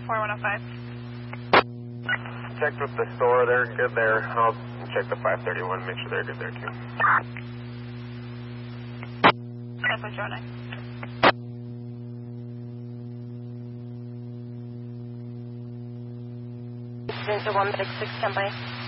4105. Checked with the store, they're good there. I'll check the 531, make sure they're good there too. Definitely joining. Incident to 166, standby.